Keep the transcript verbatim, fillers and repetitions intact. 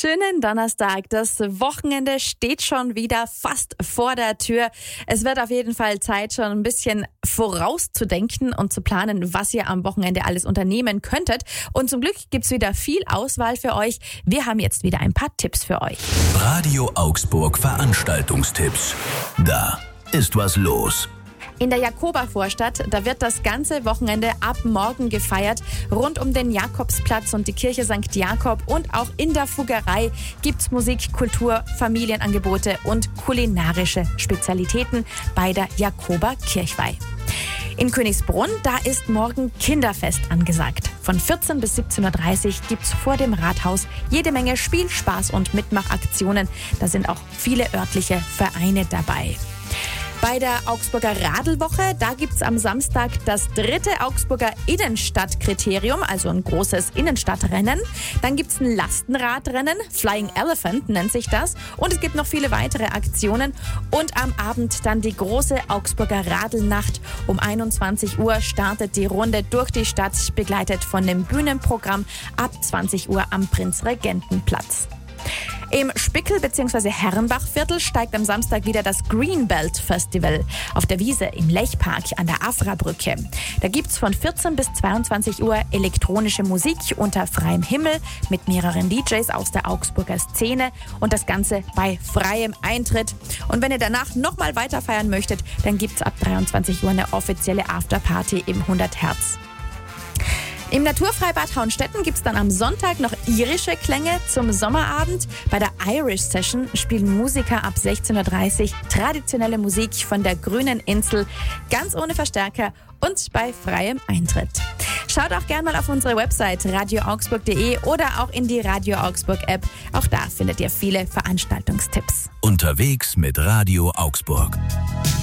Schönen Donnerstag. Das Wochenende steht schon wieder fast vor der Tür. Es wird auf jeden Fall Zeit, schon ein bisschen vorauszudenken und zu planen, was ihr am Wochenende alles unternehmen könntet. Und zum Glück gibt's wieder viel Auswahl für euch. Wir haben jetzt wieder ein paar Tipps für euch. Radio Augsburg Veranstaltungstipps. Da ist was los. In der Jakoba-Vorstadt, da wird das ganze Wochenende ab morgen gefeiert. Rund um den Jakobsplatz und die Kirche Sankt Jakob und auch in der Fuggerei gibt's Musik, Kultur, Familienangebote und kulinarische Spezialitäten bei der Jakoba-Kirchweih. In Königsbrunn, da ist morgen Kinderfest angesagt. Von vierzehn bis siebzehn Uhr dreißig gibt's vor dem Rathaus jede Menge Spiel, Spaß und Mitmachaktionen. Da sind auch viele örtliche Vereine dabei. Bei der Augsburger Radlwoche, da gibt's am Samstag das dritte Augsburger Innenstadtkriterium, also ein großes Innenstadtrennen. Dann gibt's ein Lastenradrennen, Flying Elephant nennt sich das. Und es gibt noch viele weitere Aktionen. Und am Abend dann die große Augsburger Radlnacht. Um einundzwanzig Uhr startet die Runde durch die Stadt, begleitet von dem Bühnenprogramm ab zwanzig Uhr am Prinzregentenplatz. Im Spickel- bzw. Herrenbachviertel steigt am Samstag wieder das Greenbelt Festival auf der Wiese im Lechpark an der Afra-Brücke. Da gibt's von vierzehn bis zweiundzwanzig Uhr elektronische Musik unter freiem Himmel mit mehreren D Js aus der Augsburger Szene und das Ganze bei freiem Eintritt. Und wenn ihr danach nochmal weiter feiern möchtet, dann gibt's ab dreiundzwanzig Uhr eine offizielle Afterparty im hundert Hertz. Im Naturfreibad Hauenstetten gibt's dann am Sonntag noch irische Klänge zum Sommerabend. Bei der Irish Session spielen Musiker ab sechzehn Uhr dreißig traditionelle Musik von der grünen Insel, ganz ohne Verstärker und bei freiem Eintritt. Schaut auch gerne mal auf unsere Website radio augsburg punkt de oder auch in die Radio Augsburg App. Auch da findet ihr viele Veranstaltungstipps. Unterwegs mit Radio Augsburg.